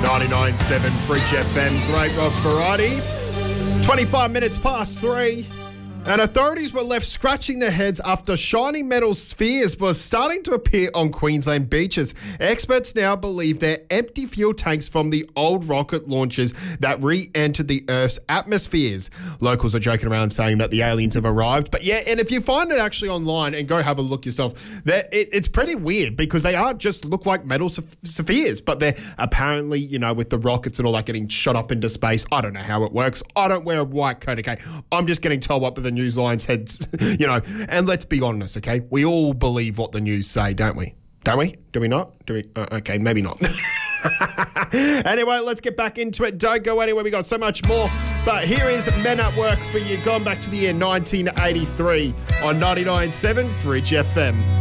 99.7 Bridge FM, Great Rock Variety. 25 minutes past 3. And authorities were left scratching their heads after shiny metal spheres were starting to appear on Queensland beaches. Experts now believe they're empty fuel tanks from the old rocket launches that re-entered the Earth's atmospheres. Locals are joking around saying that the aliens have arrived. But yeah, and if you find it actually online and go have a look yourself, it's pretty weird because they are just look like metal spheres, but they're apparently, with the rockets and all that getting shot up into space. I don't know how it works. I don't wear a white coat, okay? I'm just getting told what the news lines heads, and let's be honest, okay? We all believe what the news say, don't we? Don't we? Do we not? Do we? Okay, maybe not. Anyway, let's get back into it. Don't go anywhere. We got so much more. But here is Men at Work for you. Going back to the year 1983 on 99.7 Bridge FM.